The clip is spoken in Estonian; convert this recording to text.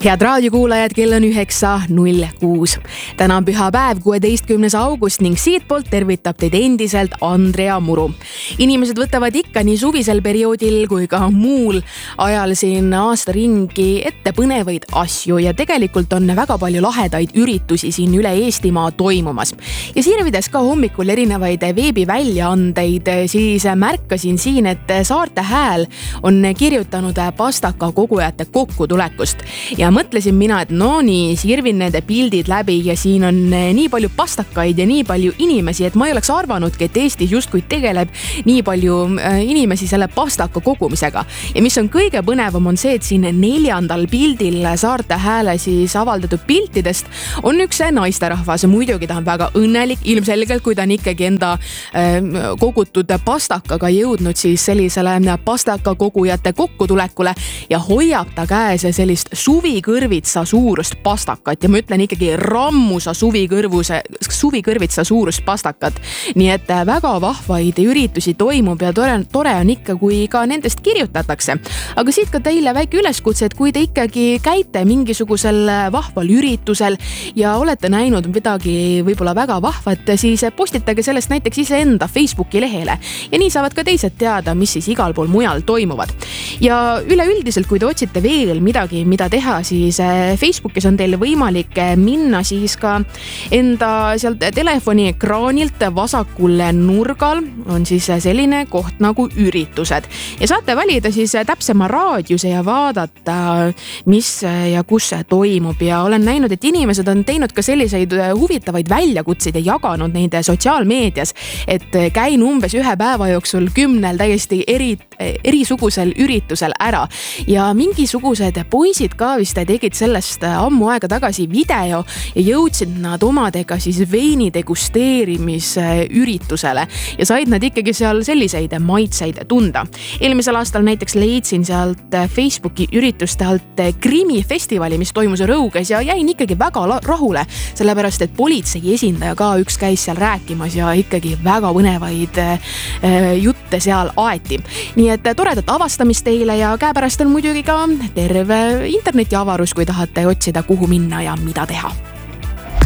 Head raadiokuulajad, kell on 9.06. Täna on pühapäev, 16. august ning siitpoolt tervitab teid endiselt Andrea Muru. Inimesed võtavad ikka nii suvisel perioodil kui ka muul ajal siin aasta ringi ette põnevaid asju ja tegelikult on väga palju lahedaid üritusi siin üle Eestimaa toimumas. Ja sirvides ka hommikul erinevaid veebiväljaandeid, siis märkasin siin, et Saarte Hääl on kirjutanud pastaka kogujate kokkutulekust. Ja mõtlesin mina, et nii, sirvin nende pildid läbi ja siin on nii palju pastakaid ja nii palju inimesi, et ma ei oleks arvanudki, et Eestis justkui tegeleb nii palju inimesi selle pastaka kogumisega. Ja mis on kõige põnevam on see, et siin 4. pildil Saarte Hääle siis avaldatud piltidest on üks naisterahvas. Muidugi ta on väga õnnelik, ilmselgelt, kui ta on ikkagi enda kogutud pastakaga jõudnud siis sellisele pastaka kogujate kokkutulekule ja hoiab ta käes sellist suvikõrvitsa suurust pastakat ja ma ütlen ikkagi rammusa suvikõrvitsa suurust pastakat. Nii et väga vahvaid üritusi toimub ja tore on ikka, kui ka nendest kirjutatakse. Aga siit ka teile väike üleskutse, et kui te ikkagi käite mingisugusel vahval üritusel ja olete näinud midagi võib-olla väga vahvat, siis postitage sellest näiteks iseenda Facebooki lehele ja nii saavad ka teised teada, mis siis igal pool mujal toimuvad. Ja üleüldiselt, kui te otsite veel midagi, mida teha, siis Facebookis on teil võimalik minna siis ka enda sealt telefoni ekraanilt vasakul nurgal on siis selline koht nagu üritused. Ja saate valida siis täpsema raadiuse ja vaadata, mis ja kus toimub. Ja olen näinud, et inimesed on teinud ka selliseid huvitavaid väljakutseid ja jaganud neid sotsiaalmeedias, et käin umbes 1 päeva jooksul 10 täiesti erisugusel üritusel ära. Ja mingisugused poisid ka vist tegid sellest ammu aega tagasi video ja jõudsid nad omadega siis veini degusteerimise üritusele ja said nad ikkagi seal selliseid maitseid tunda. Eelmisel aastal näiteks leidsin sealt Facebooki ürituste alt krimifestivali, mis toimus Rõuges ja jäin ikkagi väga rahule, sellepärast et politsei esindaja ka üks käis seal rääkimas ja ikkagi väga põnevaid jutte seal aeti. Nii et toredat avastamist teile ja käepärast on muidugi ka terve internetiavarus, kui tahate otsida, kuhu minna ja mida teha.